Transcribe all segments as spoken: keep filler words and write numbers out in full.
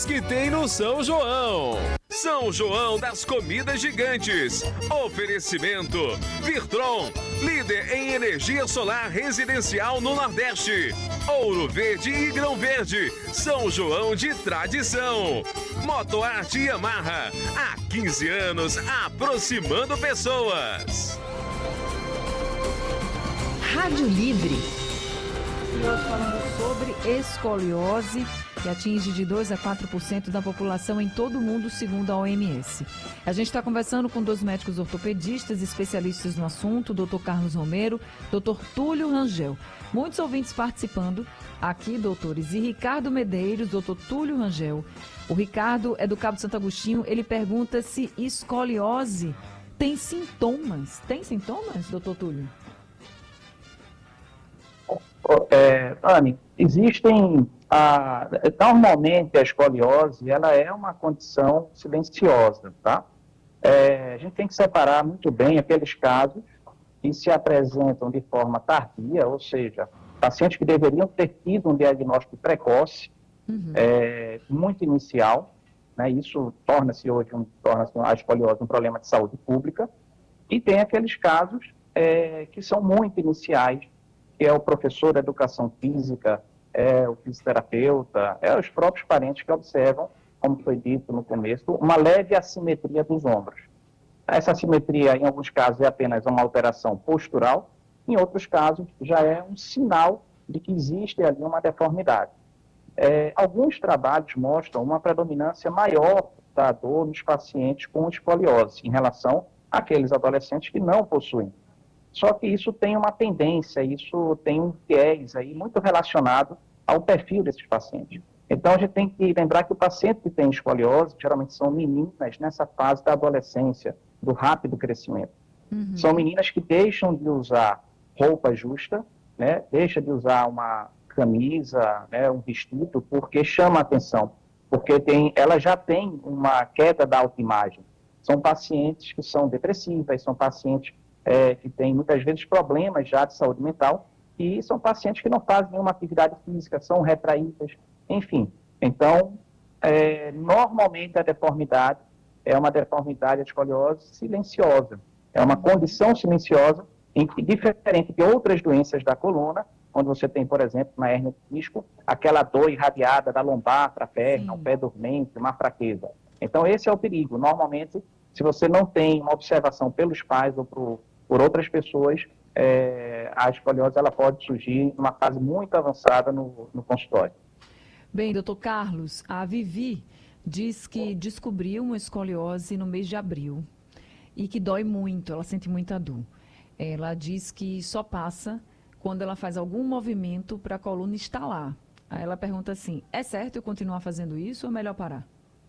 novidades que tem no São João. São João das Comidas Gigantes. Oferecimento Virtron, líder em energia solar residencial no Nordeste. Ouro Verde e Grão Verde, São João de tradição. Motoarte Yamaha, há quinze anos aproximando pessoas. Rádio Livre. E hoje falando sobre escoliose, que atinge de dois a quatro por cento da população em todo o mundo, segundo a O M S. A gente está conversando com dois médicos ortopedistas, especialistas no assunto, doutor Carlos Romero, doutor Túlio Rangel. Muitos ouvintes participando aqui, doutores, e Ricardo Medeiros, doutor Túlio Rangel. O Ricardo é do Cabo Santo Agostinho, ele pergunta se escoliose tem sintomas. Tem sintomas, doutor Túlio? É, Anne, existem, a, normalmente a escoliose, ela é uma condição silenciosa, tá? É, a gente tem que separar muito bem aqueles casos que se apresentam de forma tardia, ou seja, pacientes que deveriam ter tido um diagnóstico precoce, uhum. é, muito inicial, né? Isso torna-se hoje um, torna-se a escoliose um problema de saúde pública, e tem aqueles casos é, que são muito iniciais, que é o professor de educação física, é o fisioterapeuta, é os próprios parentes que observam, como foi dito no começo, uma leve assimetria dos ombros. Essa assimetria, em alguns casos, é apenas uma alteração postural, em outros casos, já é um sinal de que existe ali uma deformidade. É, alguns trabalhos mostram uma predominância maior da dor nos pacientes com escoliose, em relação àqueles adolescentes que não possuem. Só que isso tem uma tendência, isso tem um viés aí muito relacionado ao perfil desses pacientes. Então, a gente tem que lembrar que o paciente que tem escoliose, geralmente são meninas nessa fase da adolescência, do rápido crescimento. Uhum. São meninas que deixam de usar roupa justa, né, deixam de usar uma camisa, né, um vestido, porque chama a atenção, porque tem, ela já tem uma queda da autoimagem. São pacientes que são depressivas, são pacientes É, que tem muitas vezes problemas já de saúde mental, e são pacientes que não fazem nenhuma atividade física, são retraídas, enfim. Então, é, normalmente a deformidade é uma deformidade, a escoliose, silenciosa. É uma condição silenciosa, em que, diferente de outras doenças da coluna, onde você tem, por exemplo, na hérnia de disco, aquela dor irradiada da lombar para a perna, um pé dormente, uma fraqueza. Então, esse é o perigo. Normalmente, se você não tem uma observação pelos pais ou pro, por outras pessoas, é, a escoliose ela pode surgir numa fase muito avançada no, no consultório. Bem, doutor Carlos, a Vivi diz que descobriu uma escoliose no mês de abril e que dói muito, ela sente muita dor. Ela diz que só passa quando ela faz algum movimento para a coluna estalar. Aí ela pergunta assim, é certo eu continuar fazendo isso ou é melhor parar?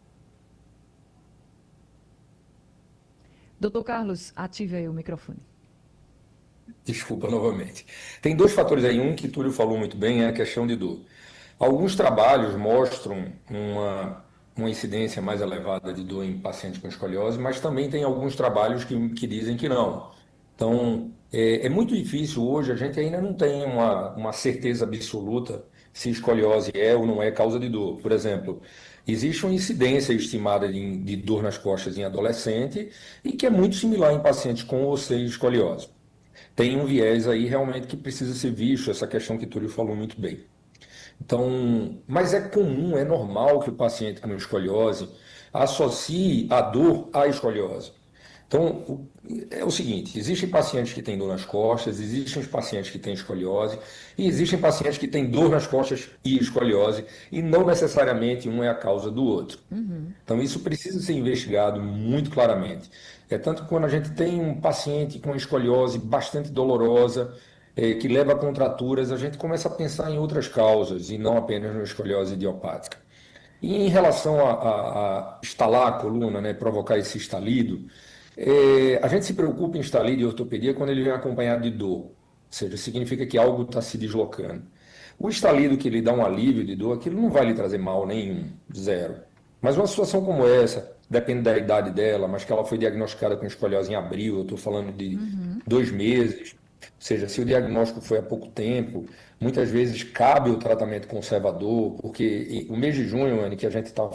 Doutor Carlos, ative aí o microfone. Desculpa novamente. Tem dois fatores aí. Um que Túlio falou muito bem é a questão de dor. Alguns trabalhos mostram uma, uma incidência mais elevada de dor em pacientes com escoliose, mas também tem alguns trabalhos que, que dizem que não. Então, é, é muito difícil hoje, a gente ainda não tem uma, uma certeza absoluta se escoliose é ou não é causa de dor. Por exemplo, existe uma incidência estimada de, de dor nas costas em adolescente e que é muito similar em pacientes com ou sem escoliose. Tem um viés aí realmente que precisa ser visto, essa questão que Túlio falou muito bem. Então, mas é comum, é normal que o paciente com escoliose associe a dor à escoliose. Então, é o seguinte, existem pacientes que têm dor nas costas, existem os pacientes que têm escoliose, e existem pacientes que têm dor nas costas e escoliose, e não necessariamente um é a causa do outro. Uhum. Então, isso precisa ser investigado muito claramente. É tanto que quando a gente tem um paciente com escoliose bastante dolorosa, é, que leva a contraturas, a gente começa a pensar em outras causas, e não apenas na escoliose idiopática. E em relação a, a, a estalar a coluna, né, provocar esse estalido, É, a gente se preocupa em estalir de ortopedia quando ele vem acompanhado de dor, ou seja, significa que algo está se deslocando. O estalido que lhe dá um alívio de dor, aquilo não vai lhe trazer mal nenhum, zero. Mas uma situação como essa, depende da idade dela, mas que ela foi diagnosticada com escoliose em abril, eu estou falando de uhum. dois meses, ou seja, se o diagnóstico foi há pouco tempo, muitas vezes cabe o tratamento conservador, porque o mês de junho, Anne, que a gente estava